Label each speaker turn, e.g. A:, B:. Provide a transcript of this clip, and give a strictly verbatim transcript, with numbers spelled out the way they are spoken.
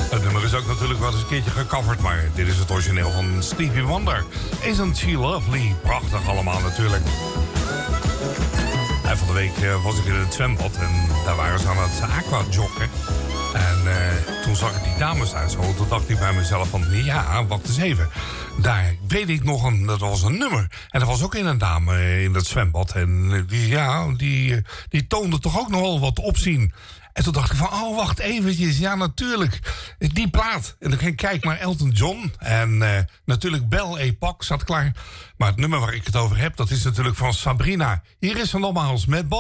A: Het nummer is ook natuurlijk wel eens een keertje gecoverd, maar dit is het origineel van Stevie Wonder. Isn't she lovely? Prachtig allemaal natuurlijk. En van de week uh, was ik in het zwembad en daar waren ze aan het aquajoggen. En uh, toen zag ik die dames daar zo, toen dacht ik bij mezelf van, ja, wacht eens even. Daar weet ik nog een, dat was een nummer. En er was ook in een dame in het zwembad. En die, ja, die, die toonde toch ook nog wel wat opzien. En toen dacht ik van, oh, wacht eventjes. Ja, natuurlijk. Die plaat. En dan ging ik kijken naar Elton John. En uh, natuurlijk Belle Epoque zat klaar. Maar het nummer waar ik het over heb, dat is natuurlijk van Sabrina. Hier is ze nogmaals met Bob.